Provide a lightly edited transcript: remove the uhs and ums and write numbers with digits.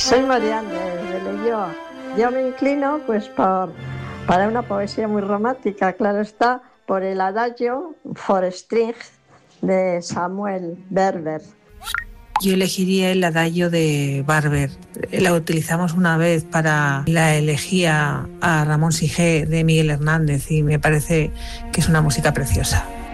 Soy Mariana de Leyoa. Yo me inclino pues para una poesía muy romántica, claro está, por el Adagio for String de Samuel Barber. Yo elegiría el Adagio de Barber. La utilizamos una vez para la elegía a Ramón Sigé de Miguel Hernández y me parece que es una música preciosa.